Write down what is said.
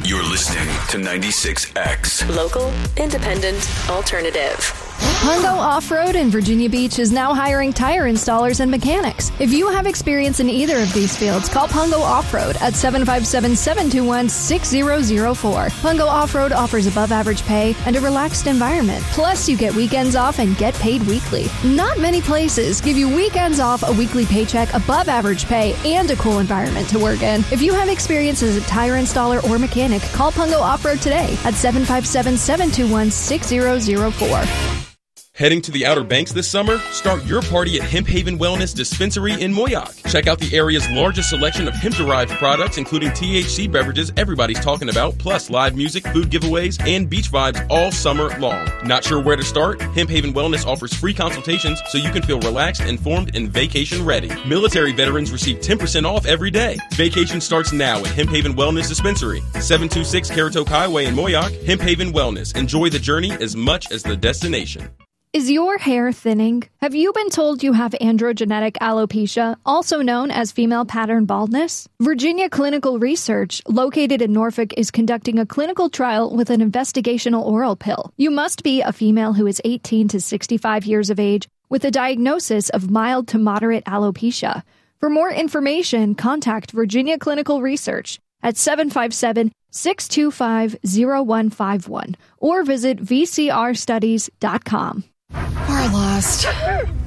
You're listening to 96X. Local, independent, alternative. Pungo Off-Road in Virginia Beach is now hiring tire installers and mechanics. If you have experience in either of these fields, call Pungo Off-Road at 757-721-6004. Pungo Off-Road offers above-average pay and a relaxed environment. Plus, you get weekends off and get paid weekly. Not many places give you weekends off, a weekly paycheck, above-average pay, and a cool environment to work in. If you have experience as a tire installer or mechanic, call Pungo Off-Road today at 757-721-6004. Heading to the Outer Banks this summer? Start your party at Hemp Haven Wellness Dispensary in Moyock. Check out the area's largest selection of hemp-derived products, including THC beverages everybody's talking about, plus live music, food giveaways, and beach vibes all summer long. Not sure where to start? Hemp Haven Wellness offers free consultations so you can feel relaxed, informed, and vacation ready. Military veterans receive 10% off every day. Vacation starts now at Hemp Haven Wellness Dispensary, 726 Caratoke Highway in Moyock. Hemp Haven Wellness. Enjoy the journey as much as the destination. Is your hair thinning? Have you been told you have androgenetic alopecia, also known as female pattern baldness? Virginia Clinical Research, located in Norfolk, is conducting a clinical trial with an investigational oral pill. You must be a female who is 18 to 65 years of age with a diagnosis of mild to moderate alopecia. For more information, contact Virginia Clinical Research at 757-625-0151 or visit vcrstudies.com. We're lost.